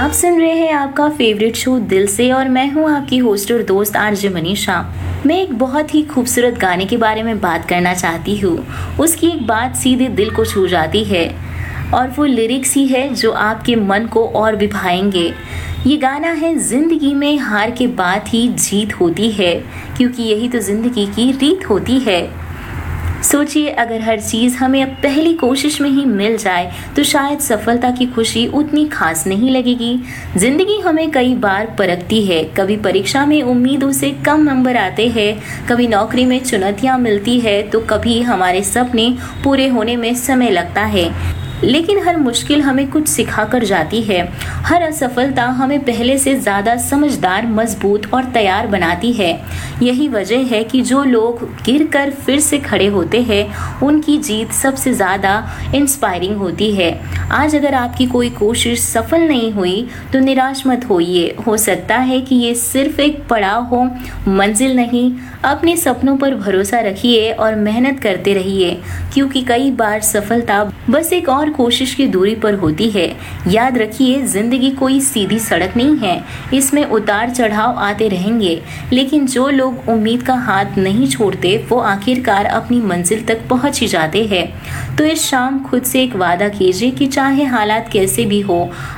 आप सुन रहे हैं आपका फेवरेट शो दिल से और मैं हूं आपकी होस्ट और दोस्त आरजे मनीषा। मैं एक बहुत ही खूबसूरत गाने के बारे में बात करना चाहती हूँ। उसकी एक बात सीधे दिल को छू जाती है और वो लिरिक्स ही है जो आपके मन को और भी भाएंगे। ये गाना है जिंदगी में हार के बाद ही जीत होती है, क्योंकि यही तो जिंदगी की रीत होती है। सोचिए, अगर हर चीज़ हमें अब पहली कोशिश में ही मिल जाए तो शायद सफलता की खुशी उतनी खास नहीं लगेगी। जिंदगी हमें कई बार परखती है, कभी परीक्षा में उम्मीदों से कम नंबर आते हैं, कभी नौकरी में चुनौतियां मिलती है, तो कभी हमारे सपने पूरे होने में समय लगता है। लेकिन हर मुश्किल हमें कुछ सिखा कर जाती है। हर असफलता हमें पहले से ज़्यादा समझदार, मजबूत और तैयार बनाती है। यही वजह है कि जो लोग गिरकर फिर से खड़े होते हैं उनकी जीत सबसे ज़्यादा इंस्पायरिंग होती है। आज अगर आपकी कोई कोशिश सफल नहीं हुई तो निराश मत होइए। हो सकता है कि ये सिर्फ एक पड़ाव हो, मंजिल नहीं। अपने सपनों पर भरोसा रखिए और मेहनत करते रहिए, क्योंकि कई बार सफलता बस एक और कोशिश की दूरी पर होती है। याद रखिए, जिंदगी कोई सीधी सड़क नहीं है, इसमें उतार चढ़ाव आते रहेंगे, लेकिन जो लोग उम्मीद का हाथ नहीं छोड़ते वो आखिरकार अपनी मंजिल तक पहुंच ही जाते हैं। तो इस शाम खुद से एक वादा कीजिए कि चाहे हालात कैसे भी हो,